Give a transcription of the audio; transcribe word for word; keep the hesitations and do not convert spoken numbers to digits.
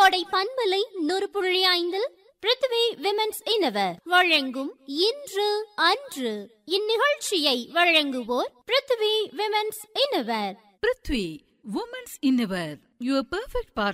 கோடை பண்பலை நூறு புள்ளி ஐந்தில் பிருத்வி விமென்ஸ் இன்னவர் வழங்கும் இன்று அன்று. இந்நிகழ்ச்சியை வழங்குவோர் Prithvi women's இன்னவர். Prithvi women's இன்னவர், your perfect partner.